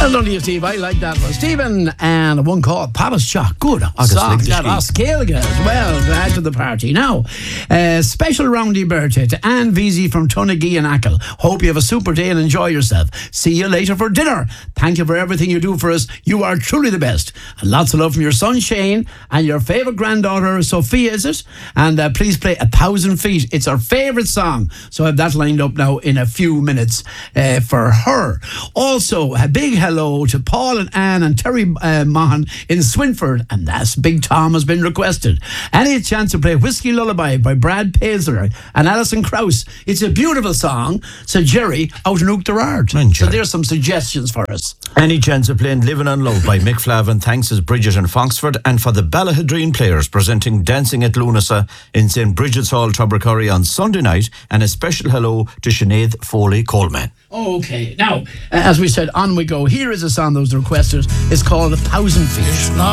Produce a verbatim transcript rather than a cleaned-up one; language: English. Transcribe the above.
Well done to you, Steve. I like that one. Stephen and one called Papa's Shot. Good Agus song. like the That ski. was scale good. Well, glad to the party. Now, uh, special roundy birthday to Anne Veazey from Tunnegee and Ackle. Hope you have a super day and enjoy yourself. See you later for dinner. Thank you for everything you do for us. You are truly the best. And lots of love from your son Shane and your favourite granddaughter Sophia, is it? And uh, please play A Thousand Feet. It's our favourite song. So I have that lined up now in a few minutes uh, for her. Also, a big hello to Paul and Anne and Terry uh, Mahan in Swinford, and that's Big Tom has been requested. Any chance to play Whiskey Lullaby by Brad Paisley and Alison Krauss? It's a beautiful song, said Jerry out in Oughterard. So there's some suggestions for us. Any chance of playing Living on Love by Mick Flavin, thanks as Bridget and Foxford, and for the Ballahadreen Players presenting Dancing at Lunasa in Saint Bridget's Hall, Tubbercurry on Sunday night, and a special hello to Sinead Foley Coleman. Okay, now, as we said, on we go. Here is a song that was requested. It's called A Thousand Feet.